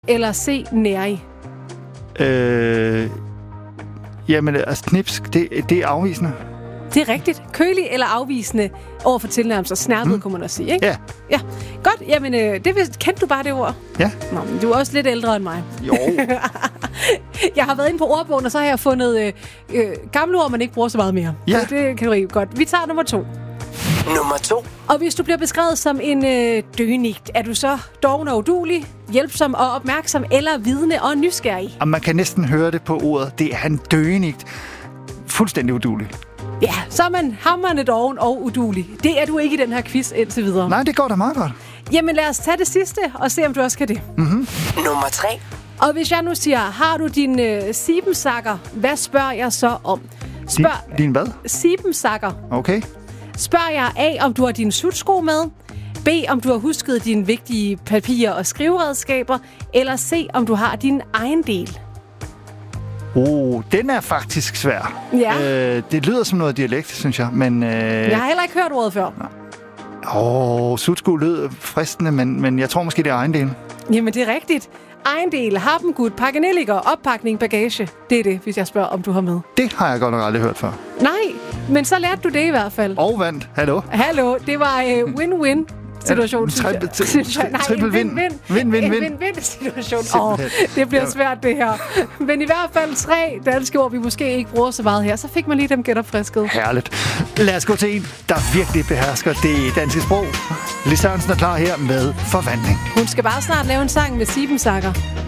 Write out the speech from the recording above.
eller C. nærig? Jamen, altså knipsk, det er afvisende. Det er rigtigt. Kølig eller afvisende over for tilnærmelser. Snærpet, kunne man også sige, ikke? Ja. Ja. Godt. Jamen, kendte du bare det ord? Ja. Nå, men du er også lidt ældre end mig. Jo. Jeg har været inde på ordbogen, og så har jeg fundet gamle ord, man ikke bruger så meget mere. Ja. Så det kan du ikke godt. Vi tager nummer 2. Nummer 2. Og hvis du bliver beskrevet som en døgenigt, er du så doven og uduelig, hjælpsom og opmærksom, eller vidende og nysgerrig? Og man kan næsten høre det på ordet. Det er en døgenigt. Fuldstændig uduelig. Ja, så er man hamrende doven og uduelig. Det er du ikke i den her quiz indtil videre. Nej, det går da meget godt. Jamen lad os tage det sidste og se, om du også kan det. Mm-hmm. Nummer 3. Og hvis jeg nu siger, har du din sibensakker, hvad spørger jeg så om? Din hvad? Sibensakker. Okay. Spørger jeg A, om du har dine sutsko med, B, om du har husket dine vigtige papirer og skriveredskaber, eller C, om du har din egen del. Den er faktisk svær. Ja. Det lyder som noget dialekt, synes jeg, men... Jeg har heller ikke hørt ordet før. Sutsko lød fristende, men jeg tror måske, det er ejendelen. Jamen, det er rigtigt. Ejendel, harpengud, pakkenelliker, oppakning, bagage. Det er det, hvis jeg spørger, om du har med. Det har jeg godt nok aldrig hørt før. Nej, men så lærte du det i hvert fald. Og vandt. Hallo? Hallo, det var win-win situation, synes jeg. Triple win. Win-win situation. Det bliver svært, det her. Men i hvert fald 3 danske ord, vi måske ikke bruger så meget her. Så fik man lige dem genopfrisket. Herligt. Lad os gå til en, der virkelig behersker det danske sprog. Lis Sørensen er klar her med Forvandling. Hun skal bare snart lave en sang med sibensakker.